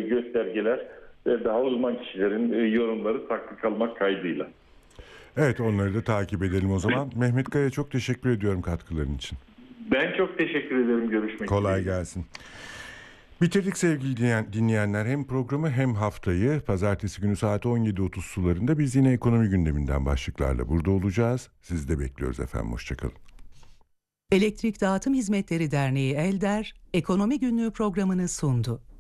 göstergeler ve daha uzman kişilerin yorumları saklı kalmak kaydıyla. Evet, onları da takip edelim o zaman. Mehmet Kaya, çok teşekkür ediyorum katkıların için. Ben çok teşekkür ederim. Görüşmek üzere. Kolay gelsin. Bitirdik sevgili dinleyenler. Hem programı hem haftayı pazartesi günü saat 17.30 sularında biz yine ekonomi gündeminden başlıklarla burada olacağız. Sizi de bekliyoruz efendim. Hoşçakalın. Elektrik Dağıtım Hizmetleri Derneği ELDER, Ekonomi Günlüğü programını sundu.